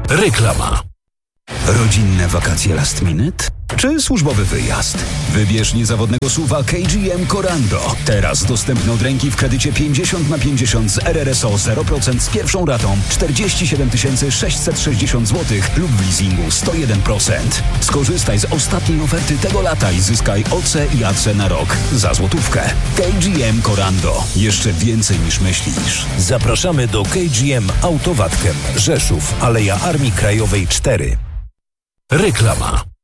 Reklama. Rodzinne wakacje last minute? Czy służbowy wyjazd? Wybierz niezawodnego SUV-a KGM Corando. Teraz dostępny od ręki w kredycie 50/50 z RRSO 0% z pierwszą ratą 47 660 zł lub w leasingu 101%. Skorzystaj z ostatniej oferty tego lata i zyskaj OC i AC na rok za złotówkę. KGM Corando. Jeszcze więcej niż myślisz. Zapraszamy do KGM Autowatkem. Rzeszów, Aleja Armii Krajowej 4. Reklama.